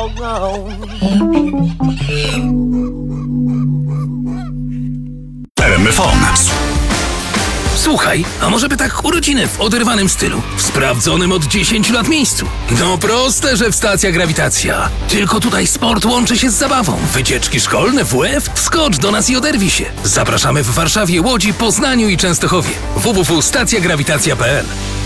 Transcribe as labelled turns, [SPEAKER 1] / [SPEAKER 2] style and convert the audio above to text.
[SPEAKER 1] RMFFM.
[SPEAKER 2] Słuchaj, a może by tak urodziny w oderwanym stylu? W sprawdzonym od 10 lat miejscu. No proste, że w Stacja Grawitacja. Tylko tutaj sport łączy się z zabawą. Wycieczki szkolne, WF? Wskocz do nas i oderwij się. Zapraszamy w Warszawie, Łodzi, Poznaniu i Częstochowie. www.stacjagrawitacja.pl